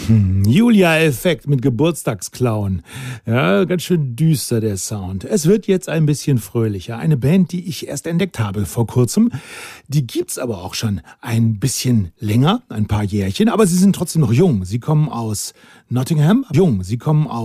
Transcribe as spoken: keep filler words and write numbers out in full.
Julia-Effekt mit Geburtstagsclown. Ja, ganz schön düster der Sound. Es wird jetzt ein bisschen fröhlicher. Eine Band, die ich erst entdeckt habe vor kurzem. Die gibt's aber auch schon ein bisschen länger, ein paar Jährchen. Aber sie sind trotzdem noch jung. Sie kommen aus Nottingham. Jung, sie kommen aus